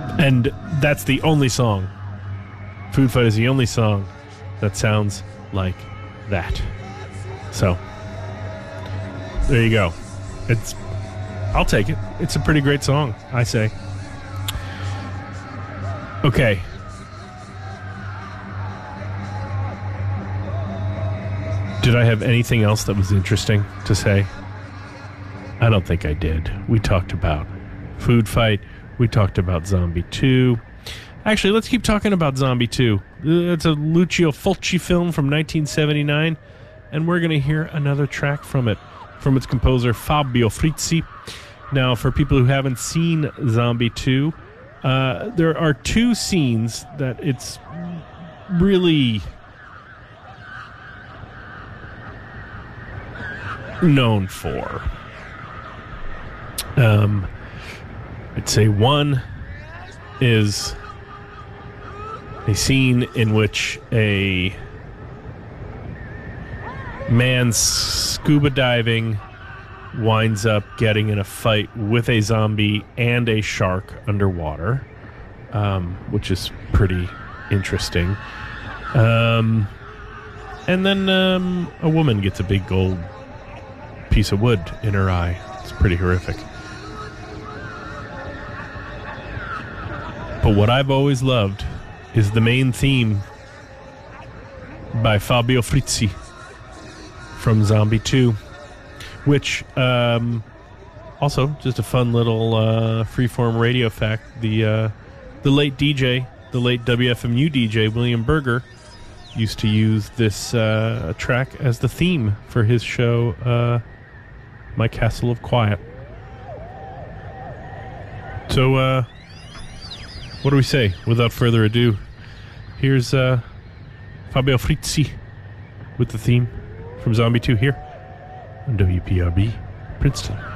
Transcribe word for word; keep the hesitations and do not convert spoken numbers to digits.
And that's the only song. Food Fight is the only song that sounds like that. So, there you go. It's, I'll take it. It's a pretty great song, I say. Okay. Did I have anything else that was interesting to say? I don't think I did. We talked about Food Fight. We talked about Zombie two. Actually, let's keep talking about Zombie two. It's a Lucio Fulci film from nineteen seventy-nine, and we're going to hear another track from it, from its composer Fabio Frizzi. Now, for people who haven't seen Zombie two, uh, there are two scenes that it's really known for. Um, I'd say one is a scene in which a man scuba diving winds up getting in a fight with a zombie and a shark underwater, um, which is pretty interesting. Um, and then um, a woman gets a big gold piece of wood in her eye. It's pretty horrific. But what I've always loved is the main theme by Fabio Frizzi from Zombie two, which um, also just a fun little uh, freeform radio fact. The uh, the late D J, the late W F M U D J William Berger, used to use this uh, track as the theme for his show, uh, My Castle of Quiet. So, uh, what do we say? Without further ado, here's uh, Fabio Frizzi with the theme from Zombie two here on W P R B Princeton.